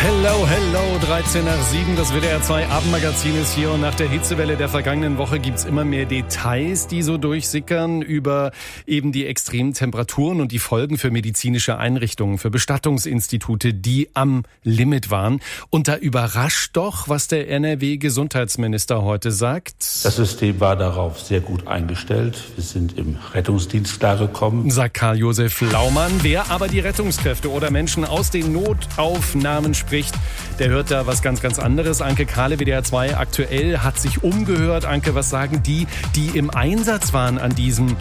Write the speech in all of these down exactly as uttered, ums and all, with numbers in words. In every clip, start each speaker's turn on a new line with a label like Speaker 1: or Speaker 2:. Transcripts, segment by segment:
Speaker 1: Hello, hello, dreizehn nach sieben, das W D R zwei Abendmagazin ist hier und nach der Hitzewelle der vergangenen Woche gibt's immer mehr Details, die so durchsickern über eben die extremen Temperaturen und die Folgen für medizinische Einrichtungen, für Bestattungsinstitute, die am Limit waren. Und da überrascht doch, was der N R W-Gesundheitsminister heute sagt.
Speaker 2: Das System war darauf sehr gut eingestellt. Wir sind im Rettungsdienst klargekommen,
Speaker 1: sagt Karl-Josef Laumann. Wer aber die Rettungskräfte oder Menschen aus den Notaufnahmen spricht, der hört da was ganz, ganz anderes. Anke Kahle, W D R zwei aktuell, hat sich umgehört. Anke, was sagen die, die im Einsatz waren an diesem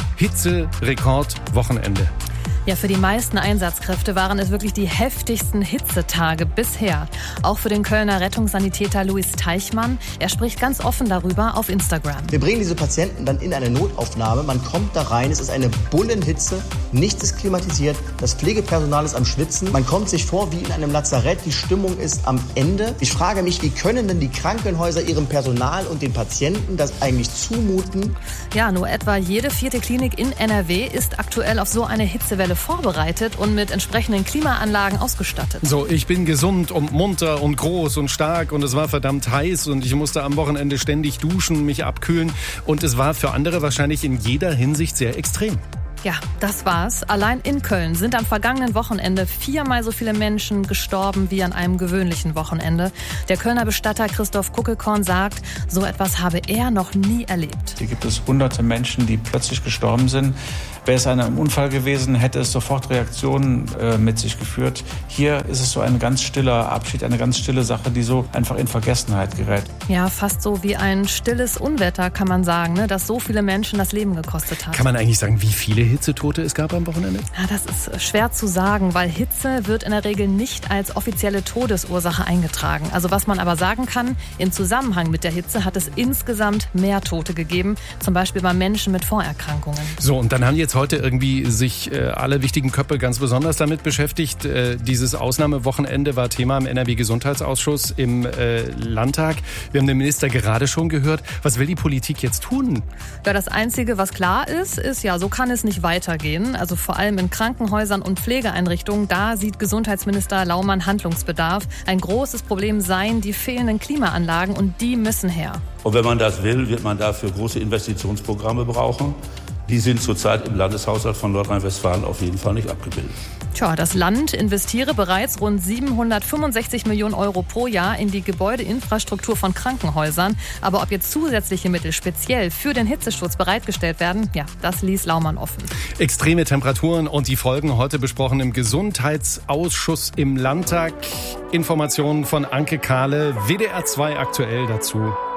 Speaker 1: Hitzerekordwochenende?
Speaker 3: Ja, für die meisten Einsatzkräfte waren es wirklich die heftigsten Hitzetage bisher. Auch für den Kölner Rettungssanitäter Luis Teichmann. Er spricht ganz offen darüber auf Instagram.
Speaker 4: Wir bringen diese Patienten dann in eine Notaufnahme. Man kommt da rein, es ist eine Bullenhitze, nichts ist klimatisiert, das Pflegepersonal ist am Schwitzen. Man kommt sich vor wie in einem Lazarett, die Stimmung ist am Ende. Ich frage mich, wie können denn die Krankenhäuser ihrem Personal und den Patienten das eigentlich zumuten?
Speaker 3: Ja, nur etwa jede vierte Klinik in N R W ist aktuell auf so eine Hitzewelle vorbereitet und mit entsprechenden Klimaanlagen ausgestattet.
Speaker 1: So, ich bin gesund und munter und groß und stark und es war verdammt heiß und ich musste am Wochenende ständig duschen, mich abkühlen und es war für andere wahrscheinlich in jeder Hinsicht sehr extrem.
Speaker 3: Ja, das war's. Allein in Köln sind am vergangenen Wochenende viermal so viele Menschen gestorben wie an einem gewöhnlichen Wochenende. Der Kölner Bestatter Christoph Kuckelkorn sagt, so etwas habe er noch nie erlebt.
Speaker 5: Hier gibt es hunderte Menschen, die plötzlich gestorben sind. Wäre es ein Unfall gewesen, hätte es sofort Reaktionen äh, mit sich geführt. Hier ist es so ein ganz stiller Abschied, eine ganz stille Sache, die so einfach in Vergessenheit gerät.
Speaker 3: Ja, fast so wie ein stilles Unwetter, kann man sagen, ne, das so viele Menschen das Leben gekostet hat.
Speaker 1: Kann man eigentlich sagen, wie viele Hitzetote es gab am Wochenende?
Speaker 3: Ja, das ist schwer zu sagen, weil Hitze wird in der Regel nicht als offizielle Todesursache eingetragen. Also was man aber sagen kann, im Zusammenhang mit der Hitze hat es insgesamt mehr Tote gegeben, zum Beispiel bei Menschen mit Vorerkrankungen.
Speaker 1: So, und dann haben jetzt heute irgendwie sich äh, alle wichtigen Köpfe ganz besonders damit beschäftigt. Äh, dieses Ausnahmewochenende war Thema im N R W-Gesundheitsausschuss im äh, Landtag. Wir haben den Minister gerade schon gehört. Was will die Politik jetzt tun?
Speaker 3: Ja, das Einzige, was klar ist, ist ja, so kann es nicht weitergehen. Also vor allem in Krankenhäusern und Pflegeeinrichtungen, da sieht Gesundheitsminister Laumann Handlungsbedarf. Ein großes Problem seien die fehlenden Klimaanlagen und die müssen her.
Speaker 2: Und wenn man das will, wird man dafür große Investitionsprogramme brauchen. Die sind zurzeit im Landeshaushalt von Nordrhein-Westfalen auf jeden Fall nicht abgebildet.
Speaker 3: Tja, das Land investiere bereits rund siebenhundertfünfundsechzig Millionen Euro pro Jahr in die Gebäudeinfrastruktur von Krankenhäusern. Aber ob jetzt zusätzliche Mittel speziell für den Hitzeschutz bereitgestellt werden, ja, das ließ Laumann offen.
Speaker 1: Extreme Temperaturen und die Folgen heute besprochen im Gesundheitsausschuss im Landtag. Informationen von Anke Kahle, W D R zwei aktuell dazu.